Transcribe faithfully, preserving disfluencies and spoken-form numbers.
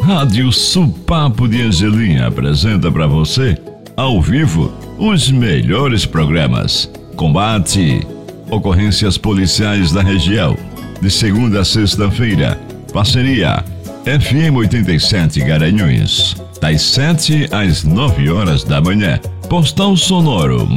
Rádio Supapo de Angelim apresenta para você, ao vivo, os melhores programas. Combate, ocorrências policiais da região, de segunda a sexta-feira. Parceria F M oitenta e sete Garanhuns, das sete às nove horas da manhã. Postal sonoro